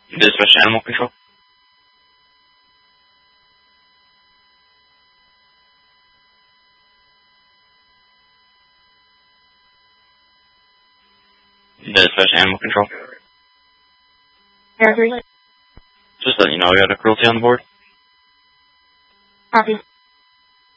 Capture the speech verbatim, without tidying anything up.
Dispatch Animal Control. Dispatch Animal Control. Air three. Just letting you know we got a cruelty on the board. Copy.